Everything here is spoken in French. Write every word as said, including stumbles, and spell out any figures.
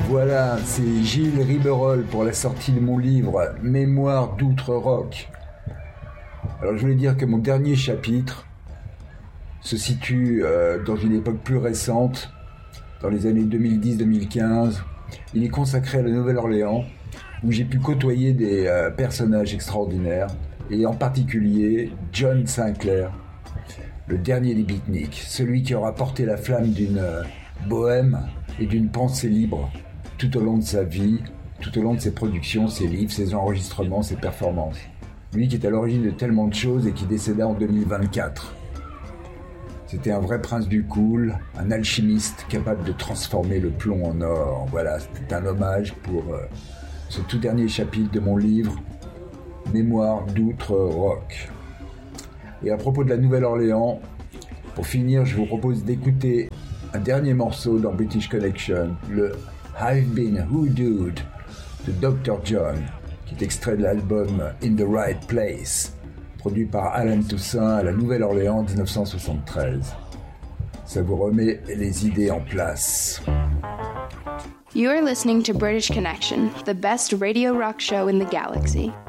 Voilà, c'est Gilles Riberol pour la sortie de mon livre « Mémoire d'outre-rock ». Alors je voulais dire que mon dernier chapitre se situe euh, dans une époque plus récente, dans les années deux mille dix deux mille quinze. Il est consacré à la Nouvelle-Orléans, où j'ai pu côtoyer des euh, personnages extraordinaires, et en particulier John Sinclair, le dernier des beatniks, celui qui aura porté la flamme d'une euh, bohème et d'une pensée libre tout au long de sa vie, tout au long de ses productions, ses livres, ses enregistrements, ses performances. Lui qui est à l'origine de tellement de choses et qui décéda en deux mille vingt-quatre. C'était un vrai prince du cool, un alchimiste capable de transformer le plomb en or. Voilà, c'était un hommage pour euh, ce tout dernier chapitre de mon livre « Mémoire d'outre-rock ». Et à propos de la Nouvelle-Orléans, pour finir, je vous propose d'écouter un dernier morceau dans British Connection, le « I've Been Hoodooed » de docteur John, qui est extrait de l'album « In the Right Place », produit par Alan Toussaint à la Nouvelle-Orléans en dix-neuf cent soixante-treize. Ça vous remet les idées en place. You are listening to British Connection, the best radio rock show in the galaxy.